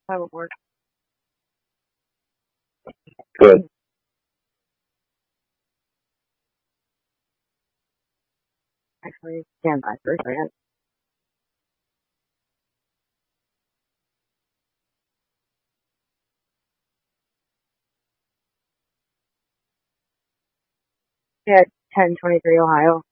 That would work. Good. Actually, stand by for a second. Yeah, 1023 Ohio.